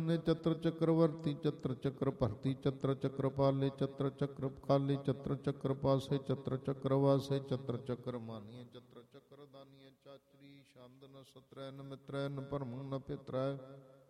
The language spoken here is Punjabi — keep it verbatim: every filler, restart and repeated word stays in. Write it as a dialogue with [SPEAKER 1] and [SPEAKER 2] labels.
[SPEAKER 1] ਨੇ ਚਤਰ ਚੱਕਰਵਰਤੀ ਚਤਰ ਚੱਕਰ ਭਰਤੀ ਚਤਰ ਚੱਕਰ ਪਾਲੇ ਚਤਰ ਚੱਕਰ ਖਾਲੀ ਚਤਰ ਚੱਕਰ ਪਾਸੇ ਚਤਰ ਚੱਕਰ ਵਾਸੇ ਚਤਰ ਚੱਕਰ ਮਾਨੀਏ ਚਤਰ ਚੱਕਰ ਦਾਨੀਏ ਚਾਚਰੀ ਛੰਦ ਨ ਸਤਰੈ ਨ ਮਿਤਰੈ ਨ ਭਰਮ ਨ ਪਿਤਰੈ